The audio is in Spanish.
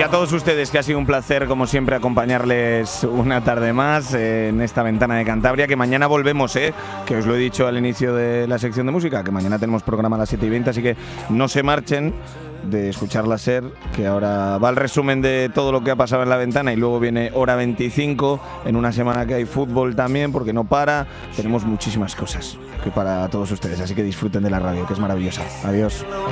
a todos ustedes, que ha sido un placer, como siempre, acompañarles una tarde más en esta ventana de Cantabria, que mañana volvemos, que os lo he dicho al inicio de la sección de música, que mañana tenemos programa a las 7:20, así que no se marchen de escuchar la SER, que ahora va el resumen de todo lo que ha pasado en la ventana y luego viene Hora 25, en una semana que hay fútbol también, porque no para, tenemos muchísimas cosas que para todos ustedes, así que disfruten de la radio, que es maravillosa. Adiós.